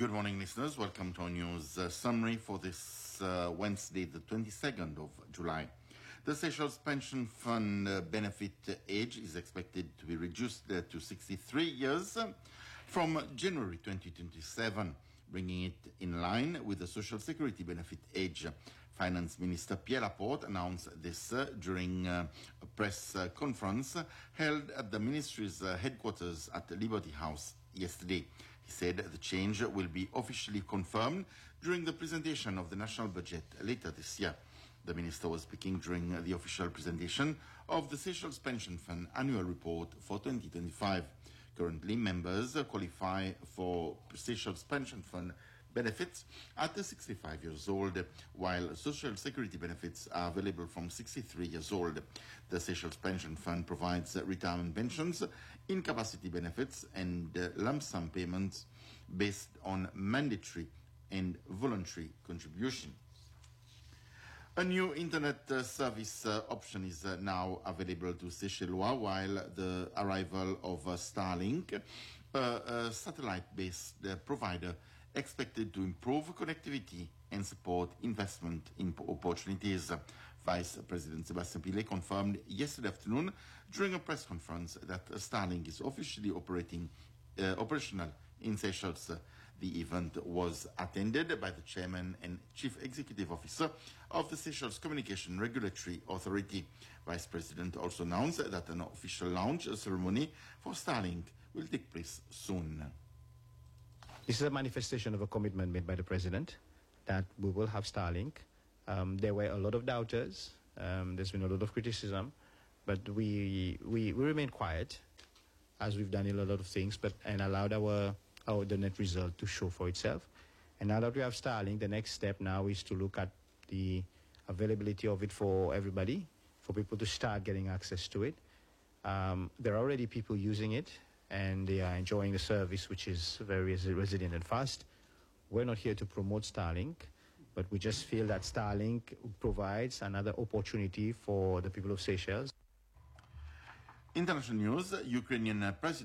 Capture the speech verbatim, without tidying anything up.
Good morning, listeners. Welcome to our news uh, summary for this uh, Wednesday, the twenty-second of July. The Seychelles Pension Fund uh, benefit age is expected to be reduced uh, to sixty-three years uh, from January twenty twenty-seven, bringing it in line with the Social Security benefit age. Finance Minister Pierre Laporte announced this uh, during uh, a press uh, conference held at the ministry's uh, headquarters at Liberty House yesterday. He said the change will be officially confirmed during the presentation of the national budget later this year. The minister was speaking during the official presentation of the Seychelles Pension Fund annual report for twenty twenty-five. Currently, members qualify for Seychelles Pension Fund benefits at sixty-five years old, while Social Security benefits are available from sixty-three years old. The Seychelles Pension Fund provides retirement pensions, incapacity benefits, and uh, lump sum payments based on mandatory and voluntary contribution. A new internet uh, service uh, option is uh, now available to Seychellois, while the arrival of uh, Starlink, uh, a satellite-based uh, provider expected to improve connectivity and support investment in opportunities. Vice President Sébastien Pillet confirmed yesterday afternoon during a press conference that Starlink is officially operating uh, operational in Seychelles. The event was attended by the chairman and chief executive officer of the Seychelles Communication Regulatory Authority. Vice President also announced that an official launch ceremony for Starlink will take place soon. This is a manifestation of a commitment made by the President that we will have Starlink. Um, there were a lot of doubters. Um, there's been a lot of criticism, but we, we we remain quiet, as we've done in a lot of things, but and allowed our our the net result to show for itself. And now that we have Starlink, the next step now is to look at the availability of it for everybody, for people to start getting access to it. Um, there are already people using it, and they are enjoying the service, which is very resilient and fast. We're not here to promote Starlink, but we just feel that Starlink provides another opportunity for the people of Seychelles. International news: Ukrainian President